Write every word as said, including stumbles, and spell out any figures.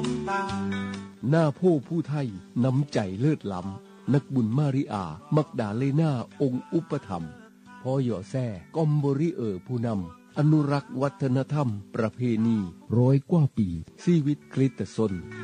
งตาหน้าโพผู้ไทยน้ำใจเลิศล้ำนักบุญมาริอามักดาเลนาองค์อุปถัมภ์พ่อหย่อแซ่กอมบริเออผู้นำอนุรักษ์วัฒนธรรมประเพณีร้อยกว่าปีชีวิตคริสตชน